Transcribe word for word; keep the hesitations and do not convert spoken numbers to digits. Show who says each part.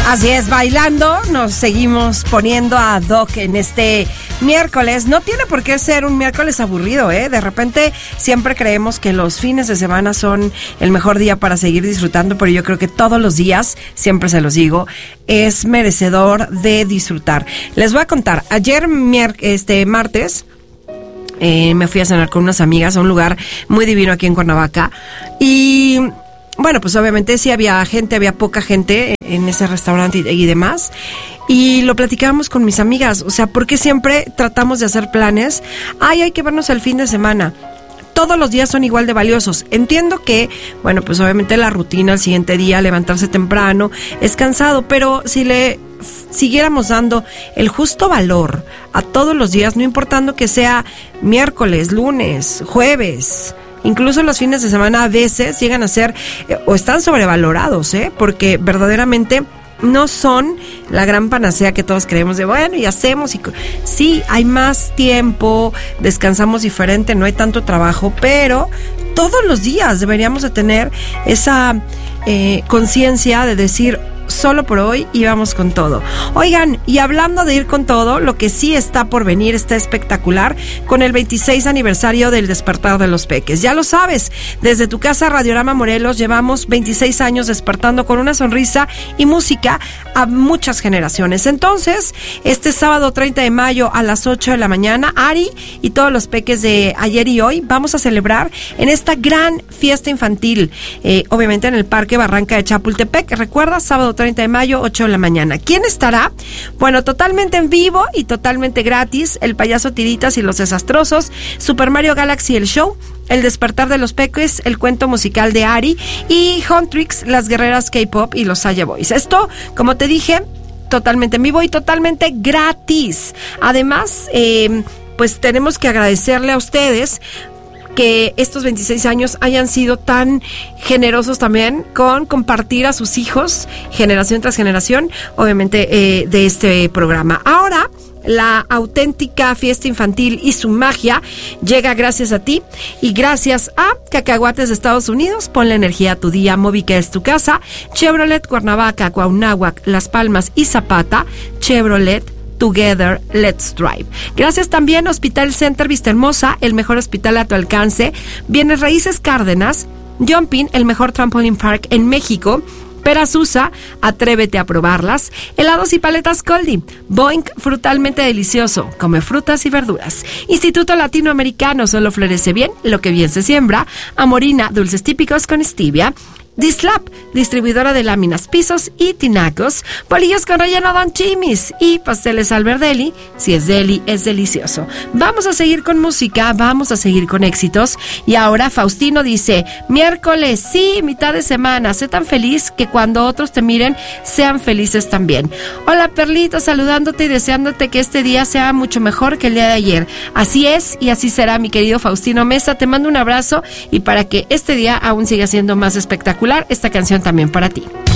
Speaker 1: Así es, bailando, nos seguimos poniendo a Doc en este miércoles. No tiene por qué ser un miércoles aburrido, ¿eh? De repente siempre creemos que los fines de semana son el mejor día para seguir disfrutando, pero yo creo que todos los días, siempre se los digo, es merecedor de disfrutar. Les voy a contar, ayer mier- este martes... Eh, me fui a cenar con unas amigas a un lugar muy divino aquí en Cuernavaca y bueno, pues obviamente sí había gente, había poca gente en ese restaurante y, y demás, y lo platicábamos con mis amigas, o sea, porque siempre tratamos de hacer planes, ay, hay que vernos el fin de semana. Todos los días son igual de valiosos. Entiendo que, bueno, pues obviamente la rutina al siguiente día, levantarse temprano, es cansado, pero si le f- siguiéramos dando el justo valor a todos los días, no importando que sea miércoles, lunes, jueves, incluso los fines de semana a veces llegan a ser eh, o están sobrevalorados, ¿eh? Porque verdaderamente no son la gran panacea que todos creemos de, bueno, y hacemos, y co- sí, hay más tiempo, descansamos diferente, no hay tanto trabajo, pero todos los días deberíamos de tener esa eh, conciencia de decir, solo por hoy y vamos con todo. Oigan, y hablando de ir con todo, lo que sí está por venir está espectacular con el veintiséis aniversario del Despertar de los Peques. Ya lo sabes, desde tu casa Radiorama Morelos llevamos veintiséis años despertando con una sonrisa y música a muchas generaciones. Entonces, este sábado treinta de mayo a las ocho de la mañana, Ari y todos los peques de ayer y hoy vamos a celebrar en esta gran fiesta infantil, eh, obviamente en el Parque Barranca de Chapultepec. Recuerda, sábado treinta de mayo, ocho de la mañana. ¿Quién estará? Bueno, totalmente en vivo y totalmente gratis, el Payaso Tiritas y los Desastrosos, Super Mario Galaxy el Show, El Despertar de los Peques, el cuento musical de Ari y Huntrix, las guerreras K-pop y los Saya Boys. Esto, como te dije, totalmente en vivo y totalmente gratis. Además, eh, pues tenemos que agradecerle a ustedes que estos veintiséis años hayan sido tan generosos también con compartir a sus hijos, generación tras generación, obviamente, eh, de este programa. Ahora, la auténtica fiesta infantil y su magia llega gracias a ti y gracias a Cacahuates de Estados Unidos. Ponle energía a tu día. Móvica es tu casa. Chevrolet Cuernavaca, Cuauhnáhuac, Las Palmas y Zapata. Chevrolet Together, let's drive. Gracias también a Hospital Center Vista Hermosa, el mejor hospital a tu alcance. Bienes Raíces Cárdenas, Jumping, el mejor trampoline park en México. Perasusa, atrévete a probarlas. Helados y paletas Coldy. Boing, frutalmente delicioso. Come frutas y verduras. Instituto Latinoamericano, solo florece bien lo que bien se siembra. Amorina, dulces típicos con stevia. Dislap, distribuidora de láminas, pisos y tinacos. Bolillos con relleno Don Chimis y pasteles Alberdelli. Si es deli, es delicioso. Vamos a seguir con música, vamos a seguir con éxitos. Y ahora Faustino dice, miércoles, sí, mitad de semana. Sé tan feliz que cuando otros te miren, sean felices también. Hola Perlita, saludándote y deseándote que este día sea mucho mejor que el día de ayer. Así es y así será, mi querido Faustino Mesa. Te mando un abrazo y para que este día aún siga siendo más espectacular, esta canción también para ti.